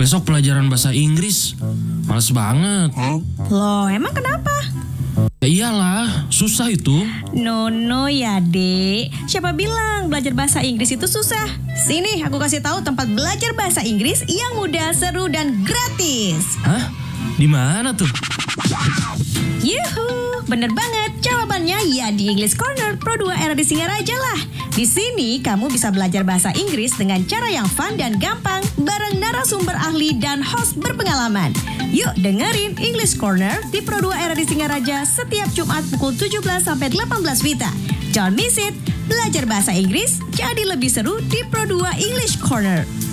besok pelajaran bahasa Inggris. Males banget. Loh, emang kenapa? Ya iyalah, susah itu. No ya dek, siapa bilang belajar bahasa Inggris itu susah? Sini aku kasih tahu tempat belajar bahasa Inggris yang mudah, seru, dan gratis. Hah? Di mana tuh? Yuhu, bener banget. Jawabannya ya di English Corner Pro 2 era di Singaraja lah. Di sini kamu bisa belajar bahasa Inggris dengan cara yang fun dan gampang bareng narasumber ahli dan host berpengalaman. Yuk dengerin English Corner di Pro 2 era di Singaraja setiap Jumat pukul 17 sampai 18 WITA. Don't miss it. Belajar bahasa Inggris jadi lebih seru di Pro 2 English Corner.